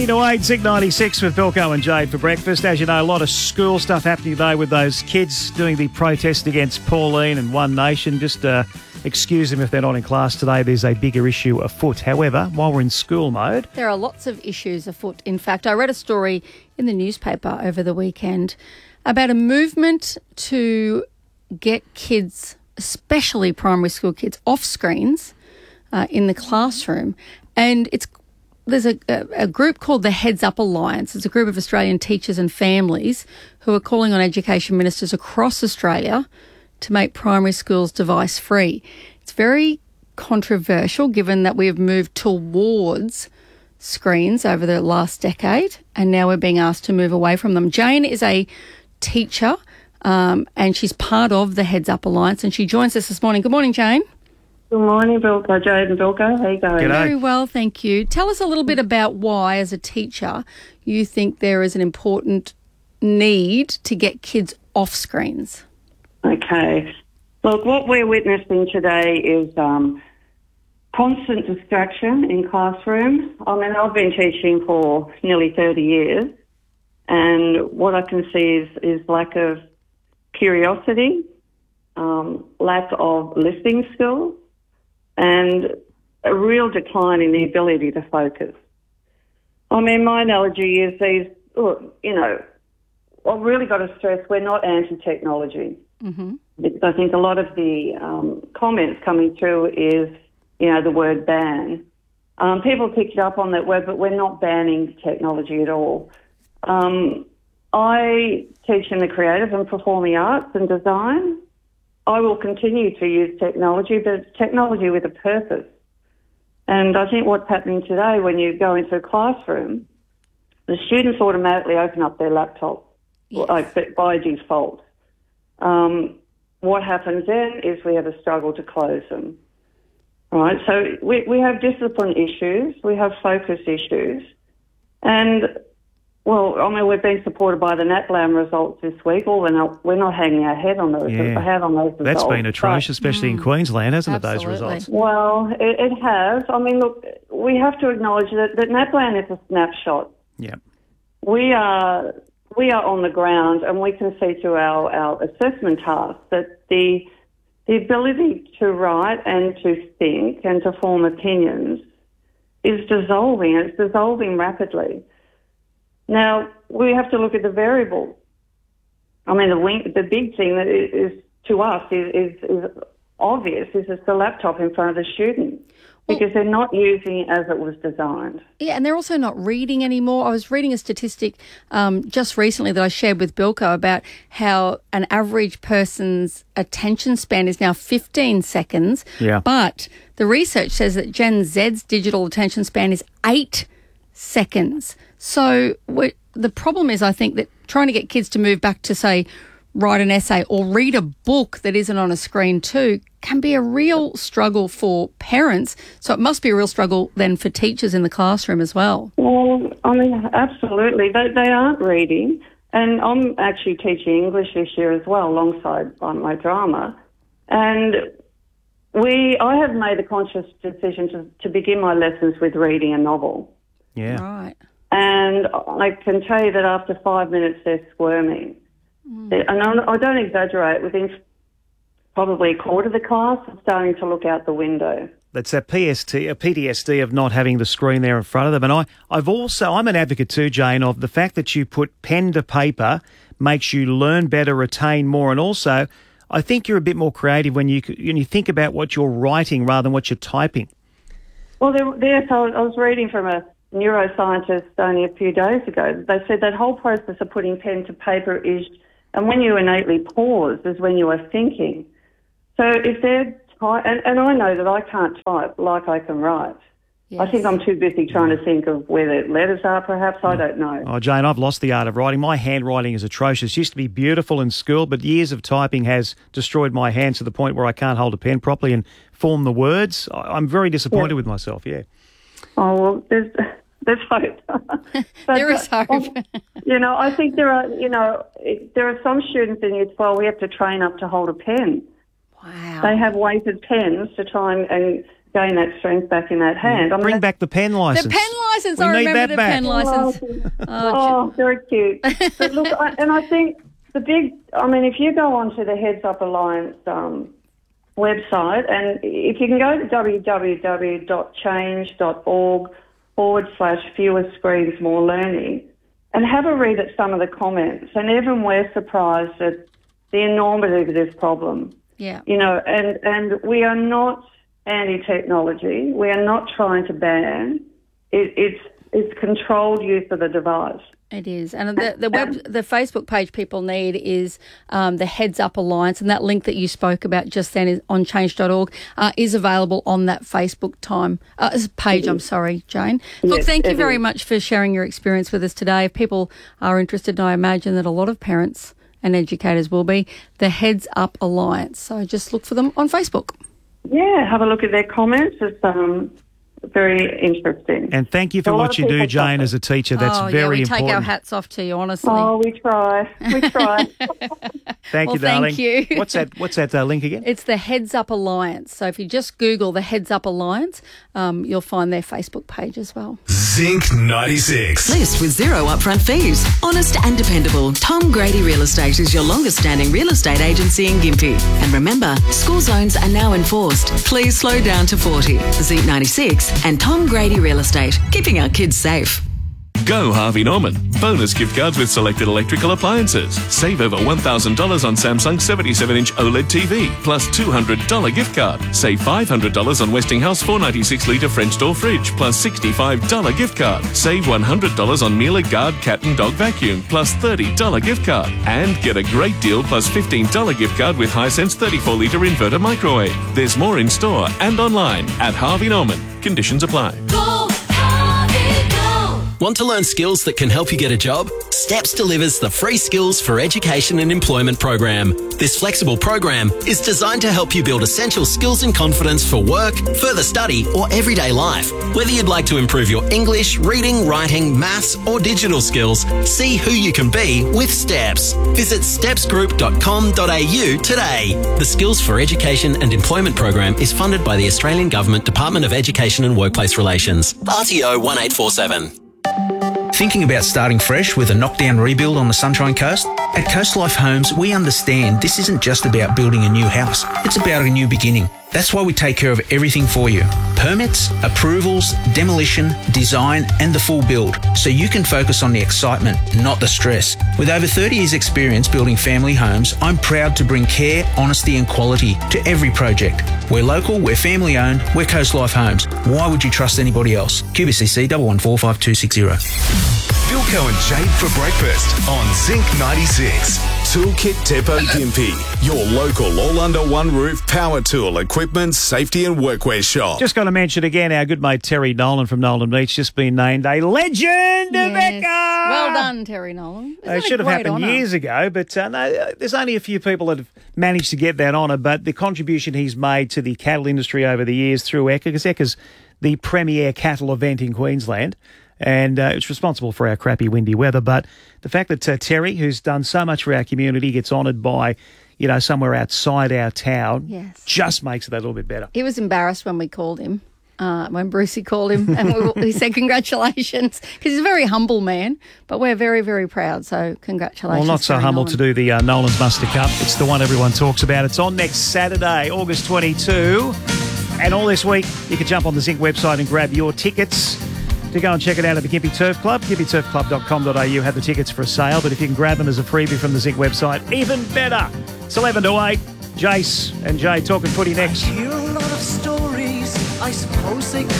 to 8, Zig 96 with Bilko and Jade for breakfast. As you know, a lot of school stuff happening today with those kids doing the protest against Pauline and One Nation. Just excuse them if they're not in class today. There's a bigger issue afoot. However, while we're in school mode... There are lots of issues afoot. In fact, I read a story in the newspaper over the weekend about a movement to get kids, especially primary school kids, off screens in the classroom. And there's a group called the Heads Up Alliance. It's a group of Australian teachers and families who are calling on education ministers across Australia to make primary schools device-free. It's very controversial given that we have moved towards screens over the last decade and now we're being asked to move away from them. Jane is a teacher and she's part of the Heads Up Alliance and she joins us this morning. Good morning, Jane. Good morning, Bilko, Jade and Bilko. How you going? G'day. Very well, thank you. Tell us a little bit about why, as a teacher, you think there is an important need to get kids off screens. Okay. Look, what we're witnessing today is constant distraction in classroom. I mean, I've been teaching for nearly 30 years, and what I can see is lack of curiosity, lack of listening skills, and a real decline in the ability to focus. I mean, my analogy is I've really got to stress we're not anti-technology. Mm-hmm. Because I think a lot of the comments coming through is, the word ban. People picked up on that word, but we're not banning technology at all. I teach in the creative and performing arts and design. I will continue to use technology, but it's technology with a purpose. And I think what's happening today when you go into a classroom, the students automatically open up their laptop by default. What happens then is we have a struggle to close them. All right, so we have discipline issues, we have focus issues, and we've been supported by the NAPLAN results this week. We're not hanging our head on those. Results. That's been atrocious, especially in Queensland, hasn't it, those results? Well, it has. I mean, look, we have to acknowledge that NAPLAN is a snapshot. Yeah. We are on the ground and we can see through our assessment tasks that the ability to write and to think and to form opinions is dissolving, and it's dissolving rapidly. Now, we have to look at the variables. I mean, the big thing that is to us is obvious is it's the laptop in front of the student because they're not using it as it was designed. Yeah, and they're also not reading anymore. I was reading a statistic just recently that I shared with Bilko about how an average person's attention span is now 15 seconds. Yeah. But the research says that Gen Z's digital attention span is 8 seconds. So the problem is, I think, that trying to get kids to move back to, say, write an essay or read a book that isn't on a screen too can be a real struggle for parents. So it must be a real struggle then for teachers in the classroom as well. Well, I mean, absolutely. They aren't reading. And I'm actually teaching English this year as well alongside my drama. And I have made a conscious decision to begin my lessons with reading a novel. Yeah. Right. And I can tell you that after 5 minutes they're squirming. And I don't exaggerate, within probably a quarter of the class are starting to look out the window. That's a PTSD of not having the screen there in front of them. And I'm an advocate too, Jane, of the fact that you put pen to paper makes you learn better, retain more, and also I think you're a bit more creative when you think about what you're writing rather than what you're typing. Well, I was reading from a neuroscientist only a few days ago. They said that whole process of putting pen to paper and when you innately pause is when you are thinking. So if they're and I know that I can't type like I can write. Yes. I think I'm too busy trying to think of where the letters are, perhaps. I don't know. Oh, Jane, I've lost the art of writing. My handwriting is atrocious. It used to be beautiful in school, but years of typing has destroyed my hands to the point where I can't hold a pen properly and form the words. I'm very disappointed with myself, yeah. Oh, well, there's hope. There is hope. I think there are some students in Year 12 we have to train up to hold a pen. Wow. They have weighted pens to try and gain that strength back in that hand. Bring back the pen licence. The pen licence. We I need remember that the back. pen licence. Oh, very cute. But look, I think if you go onto the Heads Up Alliance website, and if you can go to www.change.org/fewer screens, more learning, and have a read at some of the comments, and even we're surprised at the enormity of this problem. Yeah. And we are not anti-technology. We are not trying to ban. It's controlled use of the device. It is. And the Facebook page people need is the Heads Up Alliance, and that link that you spoke about just then is on change.org, is available on that Facebook page. I'm sorry, Jane. Look, thank you very much for sharing your experience with us today. If people are interested, and I imagine that a lot of parents and educators will be, the Heads Up Alliance. So just look for them on Facebook. Yeah, have a look at their comments. It's very interesting. And thank you for what you do, Jane, as a teacher. That's very important. We take our hats off to you, honestly. Oh, we try. Thank you, darling. Thank you. What's that link again? It's the Heads Up Alliance. So if you just Google the Heads Up Alliance, you'll find their Facebook page as well. Zinc 96. List with zero upfront fees. Honest and dependable. Tom Grady Real Estate is your longest standing real estate agency in Gympie. And remember, school zones are now enforced. Please slow down to 40. Zinc 96 and Tom Grady Real Estate. Keeping our kids safe. Go Harvey Norman. Bonus gift cards with selected electrical appliances. Save over $1,000 on Samsung 77-inch OLED TV, plus $200 gift card. Save $500 on Westinghouse 496-litre French door fridge, plus $65 gift card. Save $100 on Miele Guard cat and dog vacuum, plus $30 gift card. And get a great deal plus $15 gift card with Hisense 34-litre inverter microwave. There's more in store and online at Harvey Norman. Conditions apply. Want to learn skills that can help you get a job? STEPS delivers the Free Skills for Education and Employment program. This flexible program is designed to help you build essential skills and confidence for work, further study, or everyday life. Whether you'd like to improve your English, reading, writing, maths, or digital skills, see who you can be with STEPS. Visit stepsgroup.com.au today. The Skills for Education and Employment program is funded by the Australian Government Department of Education and Workplace Relations. RTO 1847. Thinking about starting fresh with a knockdown rebuild on the Sunshine Coast? At Coast Life Homes, we understand this isn't just about building a new house. It's about a new beginning. That's why we take care of everything for you. Permits, approvals, demolition, design, and the full build. So you can focus on the excitement, not the stress. With over 30 years experience building family homes, I'm proud to bring care, honesty, and quality to every project. We're local, we're family owned, we're Coast Life Homes. Why would you trust anybody else? QBCC 1145260. Philco and Jade for breakfast on Zinc 96. Toolkit Depot Gympie, your local all-under-one roof power tool, equipment, safety and workwear shop. Just got to mention again, our good mate Terry Nolan from Nolan Beach just been named a legend, Becca! Well done, Terry Nolan. It should have happened years ago, but no, there's only a few people that have managed to get that honour, but the contribution he's made to the cattle industry over the years through ECCA, because ECCA's the premier cattle event in Queensland, and it's responsible for our crappy windy weather. But the fact that Terry, who's done so much for our community, gets honoured by, somewhere outside our town, just makes it a little bit better. He was embarrassed when we called him, when Brucey called him, and he said congratulations, because he's a very humble man, but we're very, very proud, so congratulations. Well, not so humble to do the Nolan's Muster Cup. It's the one everyone talks about. It's on next Saturday, August 22, and all this week you can jump on the Zinc website and grab your tickets to go and check it out at the Gympie Turf Club. gympieturfclub.com.au have the tickets for a sale, but if you can grab them as a freebie from the Zinc website, even better. It's 11 to 8. Jace and Jay talking footy next. I hear a lot of stories, I suppose they